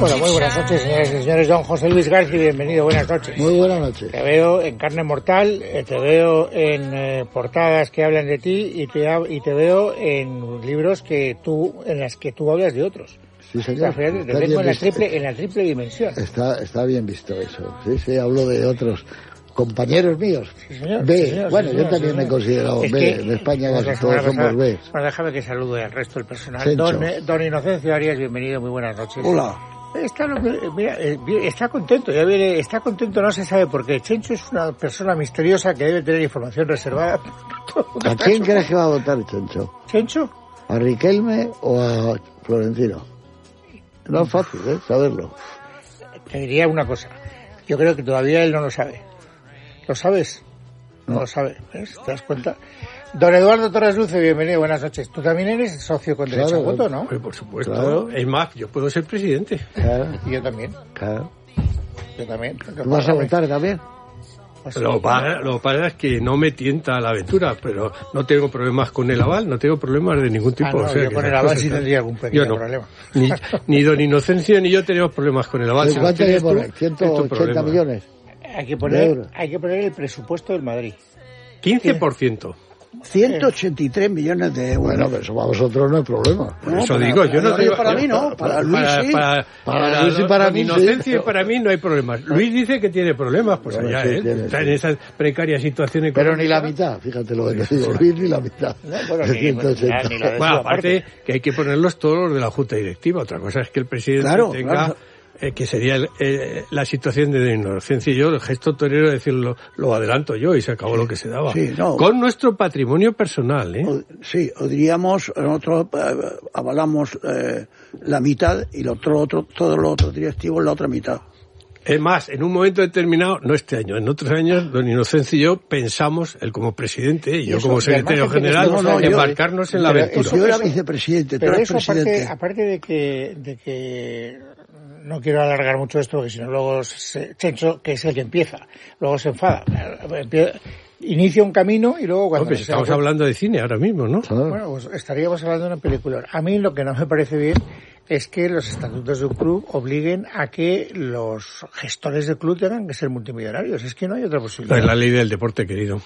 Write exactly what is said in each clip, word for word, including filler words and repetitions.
Bueno, muy buenas noches, señores y señores. Don José Luis García, bienvenido, buenas noches. Muy buenas noches. Te veo en Carne Mortal, te veo en eh, portadas que hablan de ti y te, y te veo en libros que tú, en las que tú hablas de otros. Sí, señor. O sea, fíjate, te tengo en la, triple, en la triple dimensión. Está, está bien visto eso. Sí, sí, hablo de otros compañeros míos. Sí, señor. B. Sí, señor, bueno, sí, yo señor, también sí, me he considerado es B. que, En España casi pues, todos somos B. Bueno, déjame que salude al resto del personal. Chencho. Don, don Inocencio Arias, bienvenido, muy buenas noches. Hola. Está, mira, está contento, ya viene, está contento, no se sabe por qué. Chencho es una persona misteriosa que debe tener información reservada. ¿A quién crees que va a votar Chencho? ¿Chencho? ¿A Riquelme o a Florentino? No es fácil, ¿eh? Saberlo. Te diría una cosa. Yo creo que todavía él no lo sabe. ¿Lo sabes? No, no lo sabe. ¿Ves? ¿Te das cuenta? Don Eduardo Torres Luce, bienvenido, buenas noches. Tú también eres socio con derecho claro, a voto, ¿no? Pues por supuesto. Claro. Es más, yo puedo ser presidente. Claro. Y yo también. Claro. Yo también. ¿Tú vas a votar también? Pues Lo que pasa, lo que pasa es que no me tienta la aventura, pero no tengo problemas con el aval, no tengo problemas de ningún tipo. Ah, no, o sea, yo que con el las aval cosas sí están- tendría algún pequeño Yo no. problema. Ni, ni don Inocencio ni yo tenemos problemas con el aval. Si los ¿Cuánto hay tienes que tú, poner? es tu ¿ciento ochenta problema. millones? Hay que De poner, euros. hay que poner el presupuesto del Madrid. quince por ciento. ciento ochenta y tres millones de euros. Bueno, pero eso para vosotros no hay problema. Por No, eso para- digo, yo no para- tengo... para mí no, yo- para Luis sí. Para, Para Luis y don- para don mí sí. Inocencio y para mí no hay problemas. Luis dice que tiene problemas, pues Bueno, allá sí, él. tiene, Está sí. en esa precaria situación Pero económica. ni la mitad, fíjate lo que te digo, Luis, ni la mitad. No, bueno, de ni- ciento ochenta. ni la de- Bueno, Eso aparte aparte. que hay que ponerlos todos los de la Junta Directiva. Otra cosa es que el presidente Claro, tenga, claro. eh, que sería el- eh, la situación de Inocencia y yo, el gesto torero de decirlo, lo adelanto yo y se acabó lo que se daba. Sí, no. Con nuestro patrimonio personal, ¿eh? O- sí, o diríamos, nosotros eh, avalamos eh, la mitad y lo otro, otro, todos los otros directivos la otra mitad. Es más, en un momento determinado, no este año, en otros años, don Inocencio y yo pensamos, él como presidente y yo eso, como y secretario además, general, no, no, yo- embarcarnos en la pero aventura. eso- Yo era eso- vicepresidente, tú Pero eres eso aparte, presidente. aparte de que, de que no quiero alargar mucho esto porque si no luego se, Chencho, que es el que empieza, luego se enfada. Empie- Inicia un camino y luego cuando No, pues se estamos da cuenta- hablando de cine ahora mismo, ¿no? Bueno, pues estaríamos hablando de una película. A mí lo que no me parece bien es que los estatutos de un club obliguen a que los gestores del club tengan que ser multimillonarios. Es que no hay otra posibilidad. Es la ley del deporte, querido.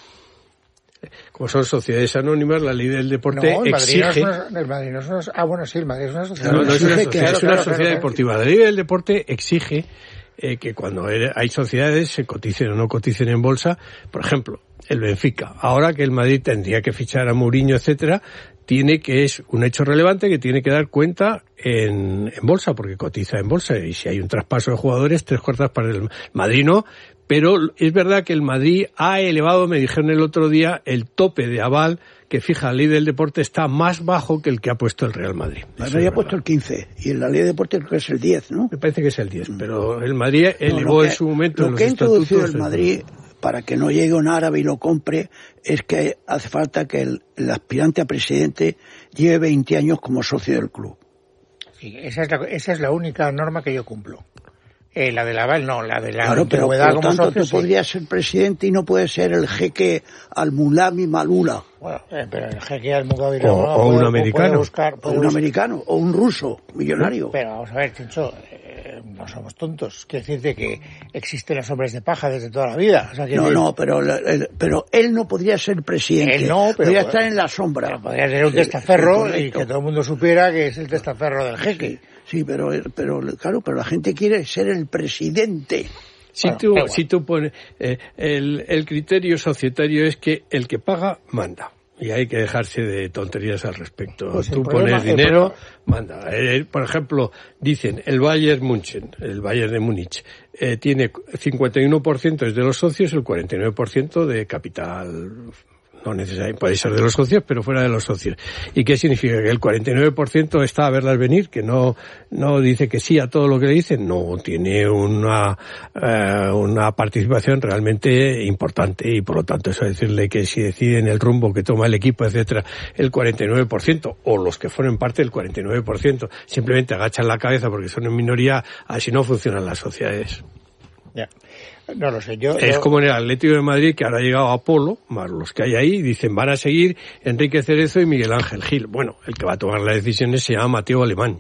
Como son sociedades anónimas, la ley del deporte no, el Madrid no es exige... una- el Madrid no es una- ah, bueno, sí, el Madrid es una sociedad. No, no es una exige sociedad, que- es Claro, una claro, sociedad claro, deportiva. La ley del deporte exige eh, que cuando hay sociedades se coticen o no coticen en bolsa. Por ejemplo, el Benfica. Ahora que el Madrid tendría que fichar a Mourinho, etcétera, tiene que, es un hecho relevante que tiene que dar cuenta en, en bolsa, porque cotiza en bolsa. Y si hay un traspaso de jugadores, tres cuartas para el Madrid no. Pero es verdad que el Madrid ha elevado, me dijeron el otro día, el tope de aval que fija la ley del deporte está más bajo que el que ha puesto el Real Madrid. Me Eso había es puesto verdad. el quince y en la ley de deporte creo que es el diez, ¿no? Me parece que es el diez, pero el Madrid No, elevó lo que- en su momento Lo en los que ha introducido estatutos el Madrid para que no llegue un árabe y lo compre es que hace falta que el, el aspirante a presidente lleve veinte años como socio del club. Sí, esa es la, esa es la única norma que yo cumplo. Eh, la del aval no, la de la Claro, pero por antigüedad lo como tanto socio, tú sí. podrías ser presidente y no puedes ser el jeque al-Mulami Malula. Bueno, eh, pero el jeque al Mugabe O- o un americano. buscar, O puede un buscar- americano, o un ruso millonario. Pero vamos a ver, Chencho, eh, no somos tontos. Quiero decirte que existen los hombres de paja desde toda la vida. O sea, quiero No, decir, no, pero, la- el- pero él no podría ser presidente. Él no, pero- podría estar en la sombra. pero podría tener un Sí, testaferro sí, y correcto. que todo el mundo supiera que es el testaferro del jeque. Sí, pero, pero claro, pero la gente quiere ser el presidente. Si Bueno, tú, da igual. si tú pones, eh, el, el criterio societario es que el que paga, manda. Y hay que dejarse de tonterías al respecto. Pues el tú problema- pones el dinero, manda. Eh, por ejemplo, dicen, el Bayern München, el Bayern de Múnich, eh, tiene cincuenta y uno por ciento es de los socios, el cuarenta y nueve por ciento de capital. No necesariamente, puede ser de los socios, pero fuera de los socios. ¿Y qué significa? Que el cuarenta y nueve por ciento está a verlas venir, que no, no dice que sí a todo lo que le dicen, no, tiene una, eh, una participación realmente importante y por lo tanto eso decirle que si deciden el rumbo que toma el equipo, etcétera, el cuarenta y nueve por ciento, o los que formen parte del cuarenta y nueve por ciento, simplemente agachan la cabeza porque son en minoría, así no funcionan las sociedades. Ya. No lo sé, yo... Es yo- como en el Atlético de Madrid, que ahora ha llegado Apolo, más los que hay ahí, dicen, van a seguir Enrique Cerezo y Miguel Ángel Gil. Bueno, el que va a tomar las decisiones se llama Mateo Alemán.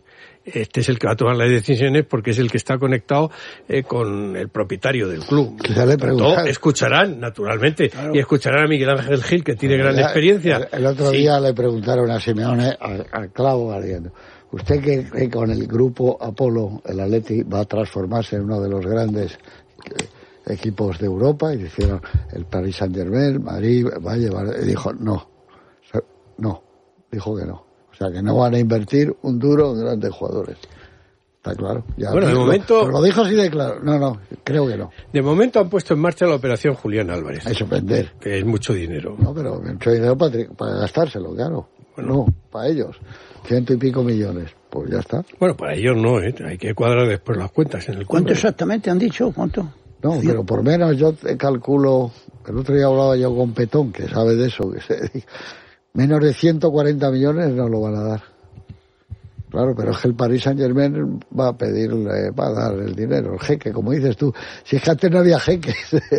este es el que va a tomar las decisiones porque es el que está conectado eh, con el propietario del club. Ya le preguntaron. Escucharán, naturalmente, claro. Y escucharán a Miguel Ángel Gil, que tiene gran ya, experiencia. El, el otro sí. día le preguntaron a Simeone, al, al clavo ardiendo, ¿usted que, que con el grupo Apolo, el Atleti, va a transformarse en uno de los grandes eh, equipos de Europa? Y dijeron, el Paris Saint-Germain, Madrid, va a llevar... Y dijo, no, no, dijo que no. O sea, que no van a invertir un duro en grandes jugadores. Está claro. Ya bueno, de lo, momento... Lo dijo así de claro. No, no, creo que no. De momento han puesto en marcha la operación Julián Álvarez. Hay que vender. Que es mucho dinero. No, pero mucho dinero para, para gastárselo, claro. Bueno. No, para ellos. Ciento y pico millones. Pues ya está. Bueno, para ellos no, ¿eh? Hay que cuadrar después las cuentas en el ¿Cuánto club. exactamente han dicho? ¿Cuánto? No, pero por menos yo te calculo... El otro día hablaba yo con Petón, que sabe de eso, que se... menos de ciento cuarenta millones no lo van a dar. Claro, pero es que el Paris Saint-Germain va a pedirle, va a dar el dinero, el jeque, como dices tú. Si es que antes no había jeques.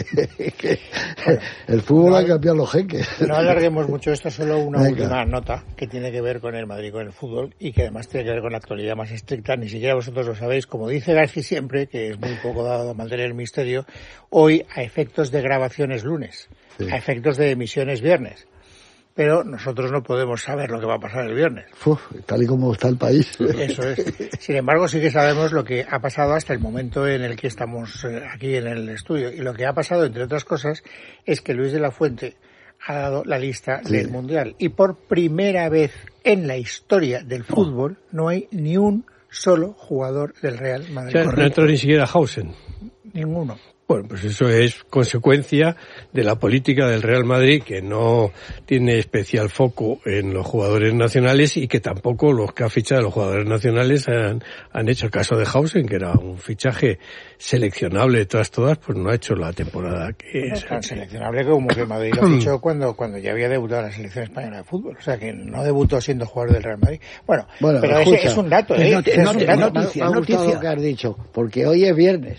El fútbol no, ha cambiado los jeques. No alarguemos mucho esto, solo una Venga. última nota que tiene que ver con el Madrid, con el fútbol, y que además tiene que ver con la actualidad más estricta. Ni siquiera vosotros lo sabéis. Como dice García siempre, que es muy poco dado a mantener el misterio, hoy a efectos de grabaciones lunes, sí. a efectos de emisiones viernes. Pero nosotros no podemos saber lo que va a pasar el viernes. Uf, tal y como está el país. Eso es. Sin embargo, sí que sabemos lo que ha pasado hasta el momento en el que estamos aquí en el estudio. Y lo que ha pasado, entre otras cosas, es que Luis de la Fuente ha dado la lista sí. del Mundial. Y por primera vez en la historia del fútbol no hay ni un solo jugador del Real Madrid. O sea, no entró ni siquiera Hausen. Ninguno. Bueno, pues eso es consecuencia de la política del Real Madrid, que no tiene especial foco en los jugadores nacionales y que tampoco los que ha fichado los jugadores nacionales han, han hecho el caso de Hausen, que era un fichaje seleccionable de todas todas, pues no ha hecho la temporada que no es. Tan seleccionable como que Madrid lo fichó cuando, cuando ya había debutado en la selección española de fútbol. O sea, que no debutó siendo jugador del Real Madrid. Bueno, bueno pero ese es un dato, ¿eh? No, es no, un no, dato. No, noticia, me ha gustado noticia. Lo que has dicho, porque hoy es viernes.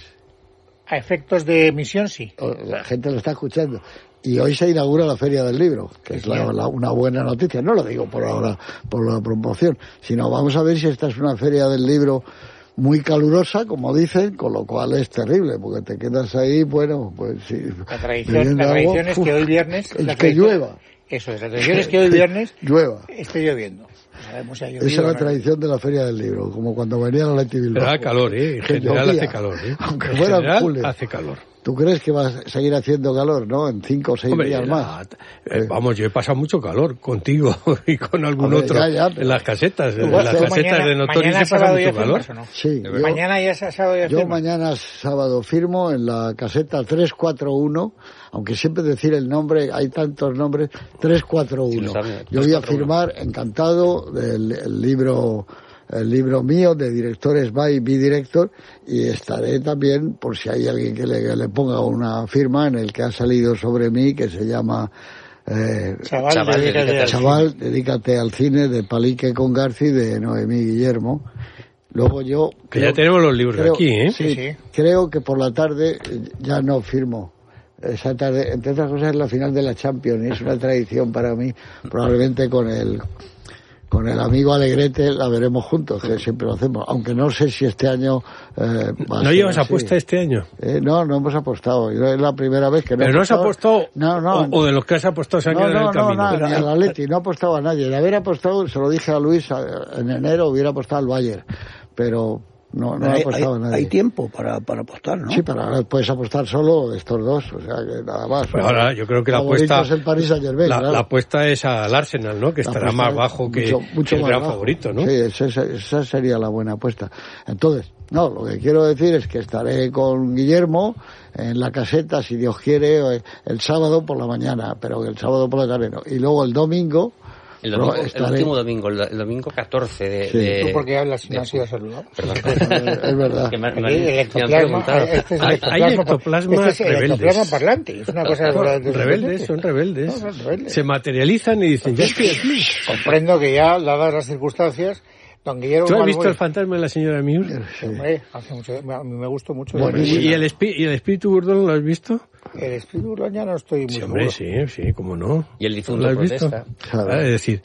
A efectos de emisión, sí. La gente lo está escuchando. Y hoy se inaugura la Feria del Libro, que es la, la, una buena noticia. No lo digo por ahora, por la promoción, sino vamos a ver si esta es una Feria del Libro muy calurosa, como dicen, con lo cual es terrible, porque te quedas ahí, bueno, pues sí. La tradición, la tradición agua, es que hoy viernes... Es la que llueva. Eso es, la tradición es que hoy viernes... llueva. Esté lloviendo. Sabemos si ha llovido, Esa es la ¿no? tradición de la Feria del Libro, como cuando venía la Atleti Bilbao. Pero da calor, ¿eh? En general hace calor, ¿eh? Aunque en fuera general Jules. hace calor. ¿Tú crees que va a seguir haciendo calor, no? En cinco o seis Hombre, días la, más. Eh, vamos, yo he pasado mucho calor contigo y con algún Hombre, otro ya, ya, pero... en las casetas. En ¿Tú, las tú casetas mañana, de Notori se pasa mucho calor. Firmas, ¿o no? Sí. Yo, mañana ya es sábado ya Yo firmas. mañana sábado firmo en la caseta tres cuatro uno, aunque siempre decir el nombre, hay tantos nombres, tres cuatro uno. Sí, yo voy a firmar, encantado, del el libro... el libro mío de directores by B-Director, y estaré también por si hay alguien que le, que le ponga una firma en el que ha salido sobre mí, que se llama eh, Chaval, Chaval, dedícate, dedícate, al Chaval cine. dedícate al cine, de Palique con Garci, de Noemí Guillermo. Luego yo que creo, ya tenemos los libros creo, aquí, ¿eh? Sí, sí, creo que por la tarde ya no firmo. Esa tarde, entre otras cosas, es la final de la Champions, y es una tradición para mí, probablemente con el con el amigo Alegrete la veremos juntos, que siempre lo hacemos, aunque no sé si este año eh, va a ¿No ser llevas así. apuesta este año? Eh, no, no hemos apostado, es la primera vez que no. ¿Pero no has apostado? No, no. O, o de los que has apostado se han no, quedado no, en el camino. No, no, ni al Atleti, no he apostado a nadie. De haber apostado, se lo dije a Luis en enero, hubiera apostado al Bayern, pero no, no hay, he apostado hay, a nadie. Hay tiempo para, para apostar, ¿no? Sí, pero ahora puedes apostar solo estos dos, o sea, que nada más. Pero ahora yo creo que la apuesta es el Paris Saint-Germain, la, claro. la apuesta es al Arsenal, ¿no? Que la estará más bajo que, mucho, mucho que el más gran bajo. favorito, ¿no? Sí, esa, esa sería la buena apuesta. Entonces, no, lo que quiero decir es que estaré con Guillermo en la caseta, si Dios quiere, el sábado por la mañana, pero el sábado por la tarde no. Y luego el domingo... El, domingo, estaré... el último domingo, el, el domingo catorce de... Sí. de ¿Tú por qué hablas si no has sido saludado? Perdón. Es verdad. Que me, me, el me ectoplasma, este es el hay, hay ectoplasma este es el rebeldes. ectoplasma parlante, es una cosa... No, de rebeldes, son rebeldes. No, son rebeldes. Se materializan y dicen, ya estoy aquí. Comprendo que ya, dadas las circunstancias, don Guillermo... ¿Tú has Malmoy, visto el fantasma de la señora Miur? Sí, hombre, hace mucho, a mí me gustó mucho. Bueno, ¿Y, y, el espi- ¿Y el espíritu burdón lo has visto? El espíritu burlón ya no estoy muy Sí, hombre, seguro. sí, sí, cómo no. Y el difunto ¿Lo has visto? protesta. Claro. Ah, es decir,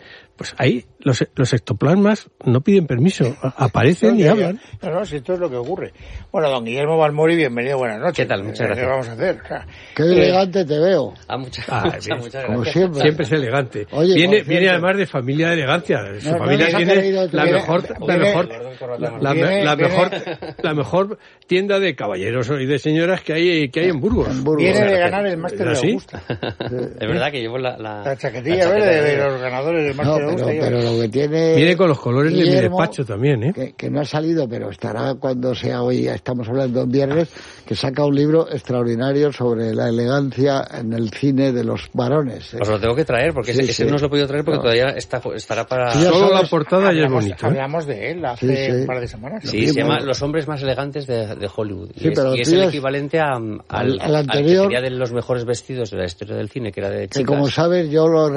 Pues ahí los, los ectoplasmas no piden permiso, aparecen y hablan. No, no, si esto es lo que ocurre. Bueno, don Guillermo Balmori, bienvenido, buenas noches. ¿Qué tal? Muchas gracias. ¿Qué vamos a hacer? O sea, Qué eh, elegante te veo. Ah, muchas, Ah, muchas, bien. muchas Como gracias. siempre. Siempre es elegante. Oye, viene, por viene cierto. además de familia de elegancia. Su No, no familia nos ha tiene querido- la viene- mejor, la viene- mejor, la, viene- la viene- mejor, la mejor tienda de caballeros y de señoras que hay, que hay en Burgos. En Burgos. viene O sea, de ganar el máster de ¿así? Augusta. Es verdad que llevo la... La, La chaquetilla la chaqueta verde de los ganadores del No, máster de pero, Augusta. pero lo que tiene... Viene con los colores de mi Guillermo, despacho también, ¿eh? Que, que no ha salido, pero estará cuando sea hoy, estamos hablando en viernes, que saca un libro extraordinario sobre la elegancia en el cine de los varones. ¿eh? Os lo tengo que traer, porque Sí, ese, ese sí. no os lo he podido traer porque No. todavía está, estará para... Sí, ya Solo sabes, la portada ya es hablamos, bonito, ¿eh? hablamos de él hace Sí, sí. un par de semanas. Sí, se llama bueno. Los hombres más elegantes de, de Hollywood. Sí, y es, pero y es tú el ya- equivalente a, al, al anterior- al que sería de los mejores vestidos de la historia del cine, que era de Que chicas. como sabes, yo lo